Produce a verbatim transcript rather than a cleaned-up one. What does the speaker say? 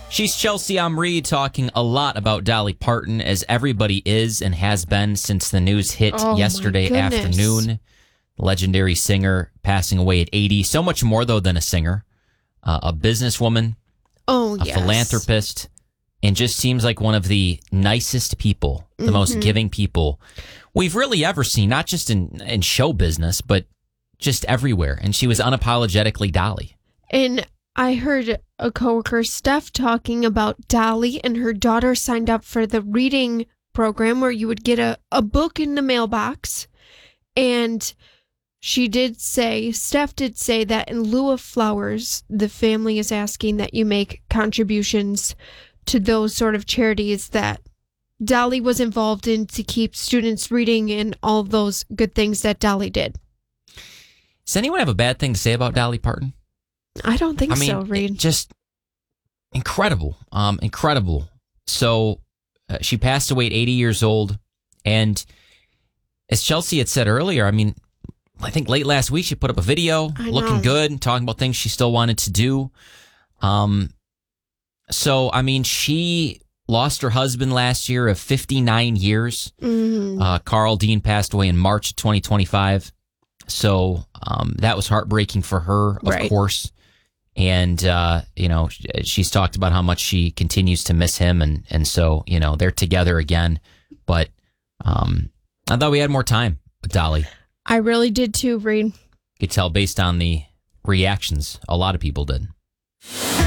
She's Chelsea Omri, talking a lot about Dolly Parton, as everybody is and has been since the news hit Oh, yesterday my goodness. afternoon. Legendary singer passing away at eighty. So much more, though, than a singer. Uh, a businesswoman, Oh, a yes. philanthropist, and just seems like one of the nicest people, the mm-hmm. most giving people we've really ever seen, not just in, in show business, but just everywhere. And she was unapologetically Dolly. And I heard a coworker, Steph, talking about Dolly, and her daughter signed up for the reading program where you would get a, a book in the mailbox. And she did say, Steph did say that in lieu of flowers, the family is asking that you make contributions to those sort of charities that Dolly was involved in to keep students reading and all of those good things that Dolly did. Does anyone have a bad thing to say about Dolly Parton? I don't think I mean, so, Reed. Just incredible. Um, incredible. So uh, she passed away at eighty years old. And as Chelsea had said earlier, I mean, I think late last week she put up a video looking good, talking about things she still wanted to do. Um, so, I mean, she lost her husband last year of fifty-nine years. Mm-hmm. Uh, Carl Dean passed away in March of twenty twenty-five. So um, that was heartbreaking for her, of right. course. And, uh, you know, she's talked about how much she continues to miss him. And, and so, you know, they're together again. But um, I thought we had more time with Dolly. I really did too, Reed. You could tell based on the reactions, a lot of people did.